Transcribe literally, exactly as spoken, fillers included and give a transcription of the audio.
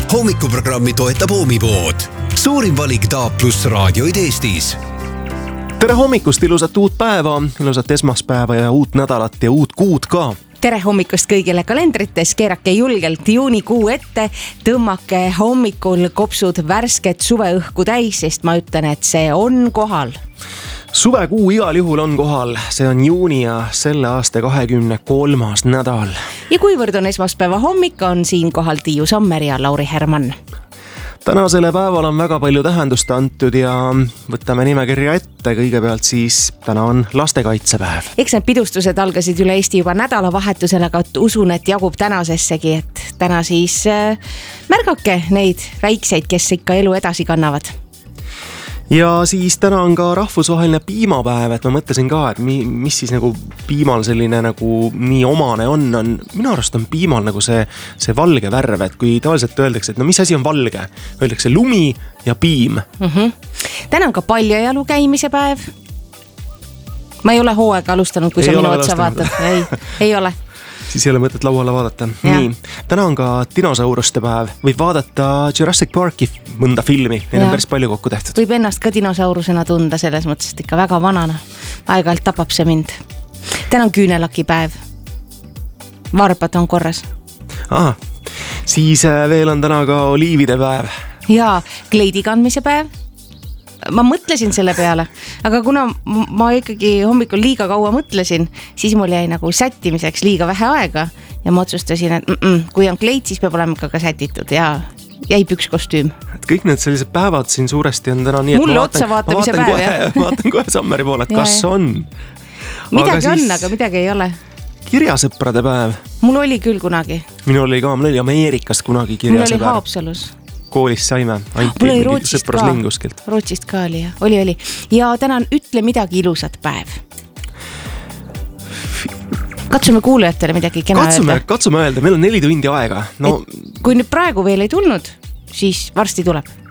Hommikuprogrammi toetab Oomipood. Suurim valik Taap pluss raadioid Eestis. Tere hommikust, ilusat uut päeva, ilusat esmaspäeva ja uut nädalat ja uut kuud ka. Tere hommikust kõigile kalendrites, keerake julgelt juunikuu ette, tõmmake hommikul kopsud värsket suveõhku täis, sest ma ütlen, et see on kohal. Suvekuu igal juhul on kohal, see on juuni ja selle aasta kahekümne kolmas nädal. Ja kuivõrd on esmaspäeva hommik, on siin kohal Tiiu Sommer ja Lauri Herman. Tänasele päeval on väga palju tähendust antud ja võtame nimekirja ette. Kõigepealt siis täna on lastekaitsepäev. Eks need pidustused algasid üle Eesti juba nädalavahetusel, aga usun, et jagub tänasessegi, et täna siis äh, märgake neid väikseid, kes ikka elu edasi kannavad. Ja siis täna on ka rahvusvaheline piimapäev, et ma mõtlesin ka, et mi, mis siis nagu piimal selline nagu nii omane on, on minu arust on piimal nagu see, see valge värv, et kui tavaliselt öeldakse, et no mis asi on valge, öeldakse lumi ja piim. Mm-hmm. Täna on ka paljajalu käimise päev. Ma ei ole hooaega alustanud, kui ei sa minu otsa vaatad. Ei, ei ole. Siis ei ole mõtet lauale vaadata. Nii, täna on ka dinosauruste päev. Võib vaadata Jurassic Parki mõnda filmi. Neid on päris palju kokku tehtud. Võib ennast ka dinosaurusena tunda selles mõttes, et ikka väga vanana. Aeg-ajalt tapab see mind. Täna on küünelaki päev. Varbad on korras. Aha, siis veel on täna ka oliivide päev. Ja kleidi kandmise päev. Ma mõtlesin selle peale, aga kuna ma ikkagi hommikul liiga kaua mõtlesin, siis mul jäi nagu sättimiseks liiga vähe aega ja ma otsustasin, et mm-mm, kui on kleit, siis peab olema ka sätitud ja jäi pükskostüüm. Et kõik need sellised päevad siin suuresti on täna nii, et mulle otsa vaatamise päev, kohe, jah. Vaatan kohe Sammeri poole, et kas on. Midagi siis... on, aga midagi ei ole. Kirjasõprade päev. Mul oli küll kunagi. Minul oli ka, mul oli Ameerikast kunagi kirjasõpär. Mul oli Haapsalus. Koolis saime, mul oli Rootsist ka, Rootsist ka oli, ja. oli, oli. Ja täna on ütle midagi ilusat päev. Katsume kuulajatele midagi kena katsume, öelda. Katsume öelda, meil on neli tundi aega. No... Et kui nüüd praegu veel ei tulnud, siis varsti tuleb.